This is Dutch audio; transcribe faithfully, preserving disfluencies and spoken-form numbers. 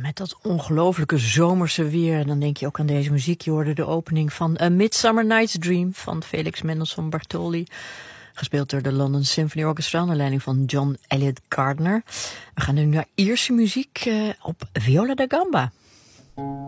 met dat ongelooflijke zomerse weer. En dan denk je ook aan deze muziek. Je hoorde de opening van A Midsummer Night's Dream van Felix Mendelssohn Bartholdy. Gespeeld door de London Symphony Orchestra onder leiding van John Eliot Gardiner. We gaan nu naar Ierse muziek uh, op viola da gamba.